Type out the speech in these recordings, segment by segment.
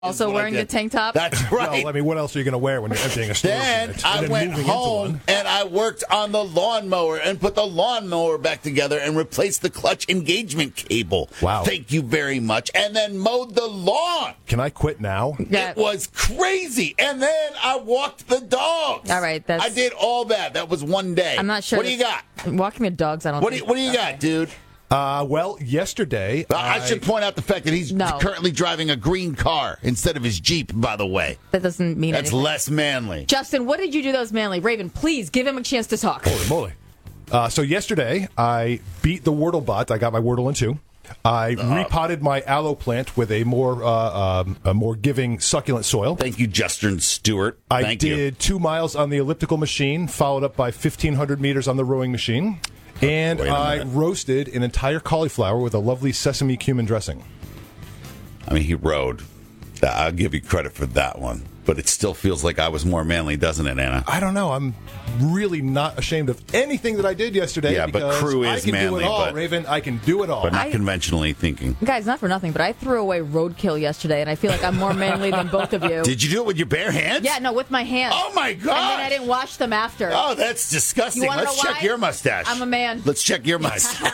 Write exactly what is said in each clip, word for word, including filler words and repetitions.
Also wearing the tank top? That's right. Well, I mean, what else are you going to wear when you're emptying a storage Then unit? I And then went moving into home one? and I worked on the lawnmower and put the lawnmower back together and replaced the clutch engagement cable. Wow. Thank you very much. And then mowed the lawn. Can I quit now? Yeah. It was crazy. And then I walked the dogs. All right, that's- I did all that. That was one day. I'm not sure. What do you got? Walking with dogs, I don't What do think. you, what do you got, dude? Uh, well, yesterday... Uh, I, I should point out the fact that he's No. currently driving a green car instead of his Jeep, by the way. That doesn't mean That's anything. less manly. Justin, what did you do that was manly? Raven, please give him a chance to talk. Holy moly. Uh, so yesterday, I beat the Wordle bot. I got my Wordle in two. I Uh, repotted my aloe plant with a more uh, um, a more giving succulent soil. Thank you, Justin Stewart. I Thank did you. two miles on the elliptical machine, followed up by fifteen hundred meters on the rowing machine. And Wait a I minute. roasted an entire cauliflower with a lovely sesame cumin dressing. I mean, he rode. I'll give you credit for that one. But it still feels like I was more manly, doesn't it, Anna? I don't know. I'm really not ashamed of anything that I did yesterday. Yeah, but because crew I is can manly, do it all, but- Raven. I can do it all. But not I- conventionally thinking. Guys, not for nothing, but I threw away roadkill yesterday, and I feel like I'm more manly than both of you. Did you do it with your bare hands? Yeah, no, with my hands. Oh, my God. And then I didn't wash them after. Oh, that's disgusting. You wanna Let's know check why? your mustache. I'm a man. Let's check your mustache.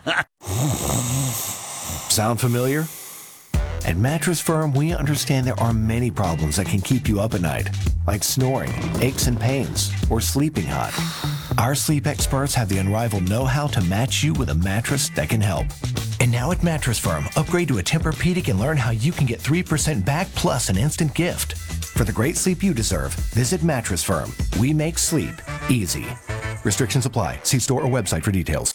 Sound familiar? At Mattress Firm, we understand there are many problems that can keep you up at night, like snoring, aches and pains, or sleeping hot. Our sleep experts have the unrivaled know-how to match you with a mattress that can help. And now at Mattress Firm, upgrade to a Tempur-Pedic and learn how you can get three percent back plus an instant gift. For the great sleep you deserve, visit Mattress Firm. We make sleep easy. Restrictions apply. See store or website for details.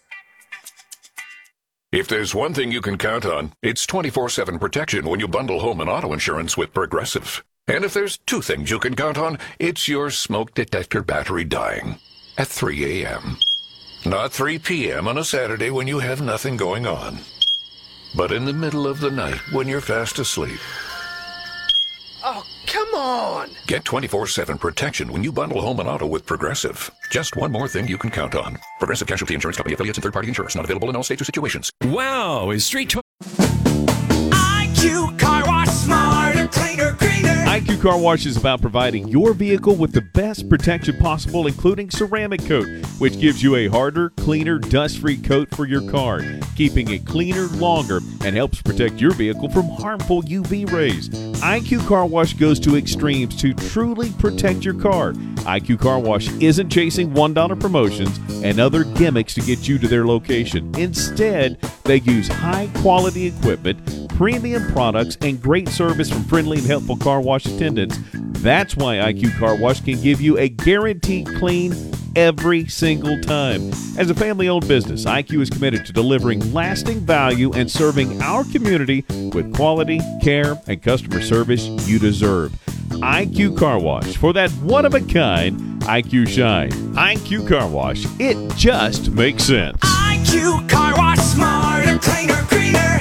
If there's one thing you can count on, it's twenty-four seven protection when you bundle home and auto insurance with Progressive. And if there's two things you can count on, it's your smoke detector battery dying at three a.m. Not three p.m. on a Saturday when you have nothing going on, but in the middle of the night when you're fast asleep. Oh, come on! Get twenty-four seven protection when you bundle home and auto with Progressive. Just one more thing you can count on. Progressive Casualty Insurance Company affiliates and third-party insurance. Not available in all states or situations. Wow, is Street Talk. I Q Car Wash, smarter, cleaner, greener. I Q Car Wash is about providing your vehicle with the best protection possible, including ceramic coat, which gives you a harder, cleaner, dust-free coat for your car, keeping it cleaner longer and helps protect your vehicle from harmful U V rays. I Q Car Wash goes to extremes to truly protect your car. I Q Car Wash isn't chasing one dollar promotions and other gimmicks to get you to their location. Instead, they use high-quality equipment, premium products, and great service from friendly and helpful car wash attendants. That's why I Q Car Wash can give you a guaranteed clean every single time. As a family-owned business, I Q is committed to delivering lasting value and serving our community with quality, care, and customer service you deserve. I Q Car Wash, for that one-of-a-kind I Q shine. I Q Car Wash, it just makes sense. I Q Car Wash, smarter, cleaner, greener.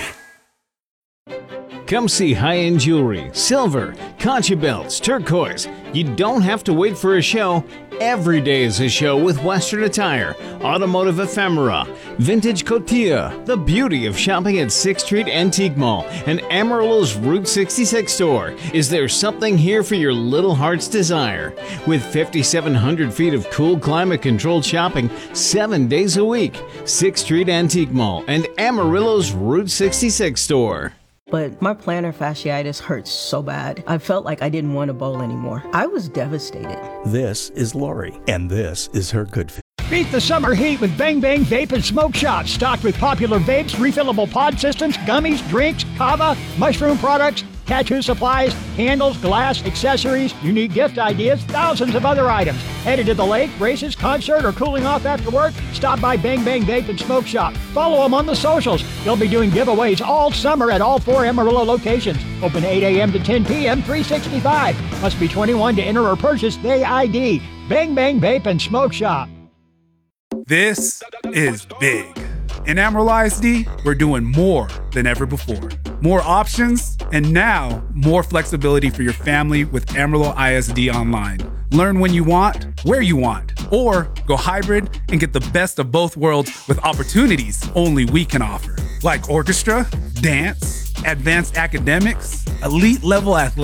Come see high-end jewelry, silver, concha belts, turquoise. You don't have to wait for a show. Every day is a show with Western attire, automotive ephemera, vintage cotilla, the beauty of shopping at sixth Street Antique Mall and Amarillo's Route sixty-six store. Is there something here for your little heart's desire? With fifty-seven hundred feet of cool climate-controlled shopping seven days a week, sixth Street Antique Mall and Amarillo's Route sixty-six store. But my plantar fasciitis hurts so bad. I felt like I didn't want to bowl anymore. I was devastated. This is Lori, and this is her good fit. Beat the summer heat with Bang Bang Vape and Smoke Shop. Stocked with popular vapes, refillable pod systems, gummies, drinks, kava, mushroom products, tattoo supplies, candles, glass, accessories, unique gift ideas, thousands of other items. Headed to the lake, races, concert, or cooling off after work? Stop by Bang Bang Vape and Smoke Shop. Follow them on the socials. They'll be doing giveaways all summer at all four Amarillo locations. Open eight a.m. to ten p.m., three sixty-five. Must be twenty-one to enter or purchase Day I D. Bang Bang Vape and Smoke Shop. This is big. In Amarillo I S D, we're doing more than ever before. More options, and now more flexibility for your family with Amarillo I S D Online. Learn when you want, where you want, or go hybrid and get the best of both worlds with opportunities only we can offer. Like orchestra, dance, advanced academics, elite level athletics,